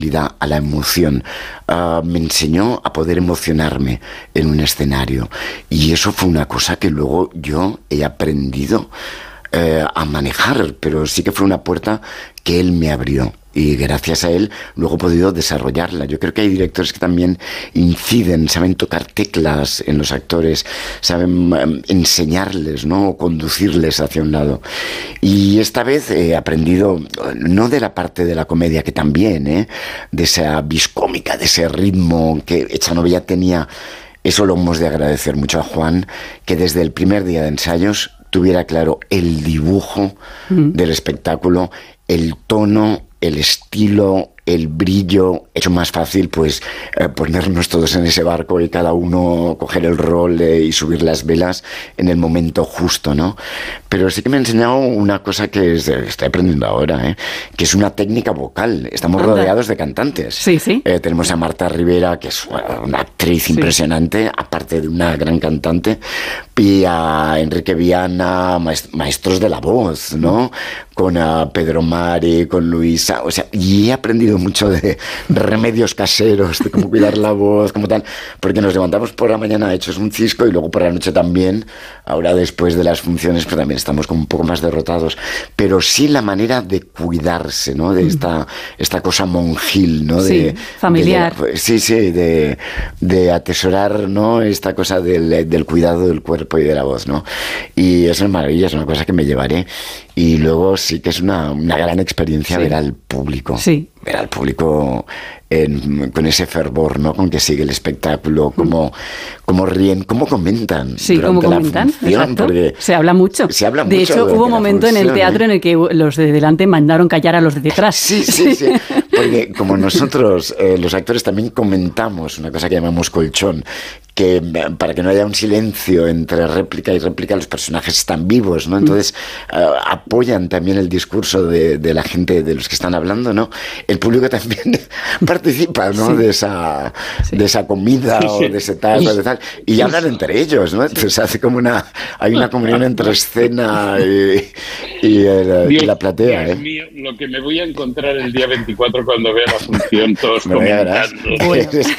a la emoción. Me enseñó a poder emocionarme en un escenario, y eso fue una cosa que luego yo he aprendido a manejar, pero sí que fue una puerta que él me abrió. Y gracias a él luego he podido desarrollarla. Yo creo que hay directores que también inciden, saben tocar teclas en los actores, saben enseñarles, ¿no? O conducirles hacia un lado. Y esta vez he aprendido, no de la parte de la comedia, que también, de esa vis cómica, de ese ritmo que Echanove ya tenía. Eso lo hemos de agradecer mucho a Juan, que desde el primer día de ensayos tuviera claro el dibujo del espectáculo, el tono, el estilo, el brillo. Hecho más fácil pues ponernos todos en ese barco y cada uno coger el rol y subir las velas en el momento justo, ¿no? Pero sí que me ha enseñado una cosa que estoy aprendiendo ahora, que es una técnica vocal. Estamos rodeados de cantantes. Sí, sí. Tenemos a Marta Rivera, que es una actriz impresionante, aparte de una gran cantante, y a Enrique Viana, maestros de la voz, ¿no? Con Pedro Mari, con Luisa, o sea, y he aprendido mucho de remedios caseros, de cómo cuidar la voz, como tal, porque nos levantamos por la mañana hechos un cisco y luego por la noche también, ahora después de las funciones, pues también estamos como un poco más derrotados, pero sí la manera de cuidarse, ¿no? De esta cosa monjil, ¿no? Sí, familiar. De atesorar, ¿no? Esta cosa del cuidado del cuerpo y de la voz, ¿no? Y eso es maravilla, es una cosa que me llevaré. Y luego sí que es una gran experiencia ver al público. Sí. Ver al público con ese fervor, ¿no? Con que sigue el espectáculo, cómo ríen, cómo comentan. Sí, cómo comentan, exacto. Se habla mucho. De hecho, hubo un momento en el teatro en el que los de delante mandaron callar a los de detrás. Sí. Porque como nosotros, los actores, también comentamos una cosa que llamamos colchón, que para que no haya un silencio entre réplica y réplica, los personajes están vivos, ¿no? Entonces apoyan también el discurso de la gente, de los que están hablando, ¿no? El público también participa, ¿no? De esa comida o de ese tal o de tal, y hablan entre ellos, ¿no? Entonces hace como hay una comunión entre escena y la platea. Dios mío, lo que me voy a encontrar el día 24 cuando vea la función, todos comentando.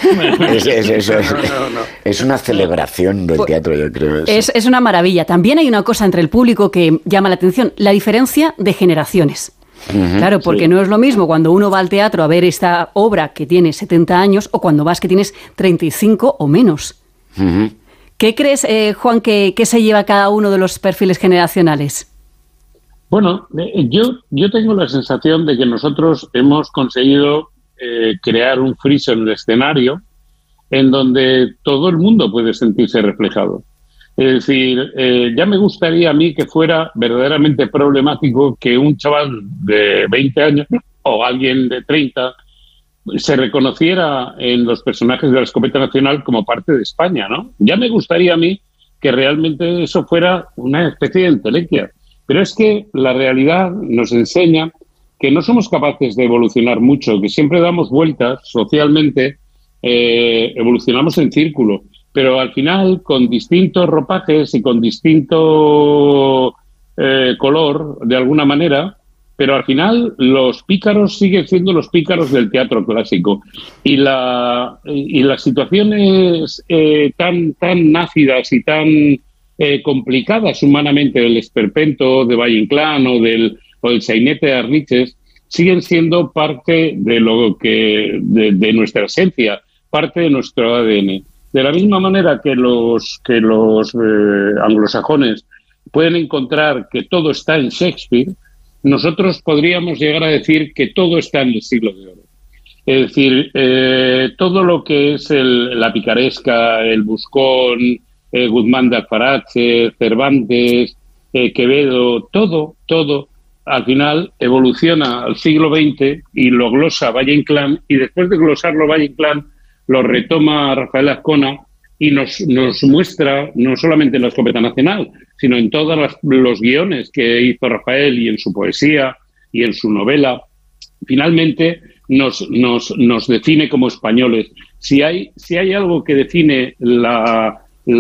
Es una celebración del teatro, yo creo. Es una maravilla. También hay una cosa entre el público que llama la atención, la diferencia de generaciones. Claro, porque no es lo mismo cuando uno va al teatro a ver esta obra que tiene 70 años o cuando vas que tienes 35 o menos. ¿Qué crees, Juan, que se lleva cada uno de los perfiles generacionales? Bueno, yo tengo la sensación de que nosotros hemos conseguido crear un friso en el escenario en donde todo el mundo puede sentirse reflejado. Es decir, ya me gustaría a mí que fuera verdaderamente problemático que un chaval de 20 años o alguien de 30 se reconociera en los personajes de la Escopeta Nacional como parte de España, ¿no? Ya me gustaría a mí que realmente eso fuera una especie de entelequia. Pero es que la realidad nos enseña que no somos capaces de evolucionar mucho, que siempre damos vueltas socialmente, evolucionamos en círculo, pero al final con distintos ropajes y con distinto color, de alguna manera, pero al final los pícaros siguen siendo los pícaros del teatro clásico. Y las situaciones tan nácidas y tan complicadas humanamente del esperpento de Valle Inclán o del sainete de Arniches siguen siendo parte de lo que de nuestra esencia, parte de nuestro ADN. De la misma manera que los anglosajones pueden encontrar que todo está en Shakespeare, nosotros podríamos llegar a decir que todo está en el Siglo de Oro. Es decir, todo lo que es la picaresca, el buscón, Guzmán de Alfarache, Cervantes, Quevedo, todo, al final evoluciona al siglo XX y lo glosa Valle Inclán, y después de glosarlo Valle Inclán lo retoma Rafael Azcona y nos muestra, no solamente en la Escopeta Nacional, sino en todos los guiones que hizo Rafael y en su poesía y en su novela. Finalmente nos define como españoles. Si hay algo que define la